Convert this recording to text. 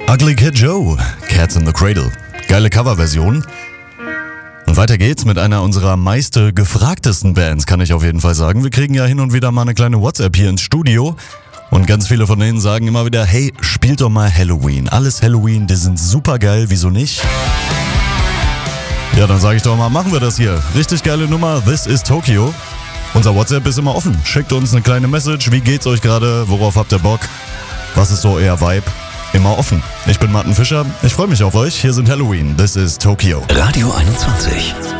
Ugly Kid Joe, Cats in the Cradle. Geile Coverversion. Und weiter geht's mit einer unserer meist gefragtesten Bands, kann ich auf jeden Fall sagen. Wir kriegen ja hin und wieder mal eine kleine WhatsApp hier ins Studio. Und ganz viele von denen sagen immer wieder, hey, spielt doch mal Halloween. Alles Halloween, die sind super geil, wieso nicht? Ja, dann sage ich doch mal, machen wir das hier. Richtig geile Nummer, This is Tokyo. Unser WhatsApp ist immer offen. Schickt uns eine kleine Message, wie geht's euch gerade, worauf habt ihr Bock? Was ist so euer Vibe? Immer offen. Ich bin Martin Fischer, ich freue mich auf euch. Hier sind Halloween, This is Tokyo. Radio 21.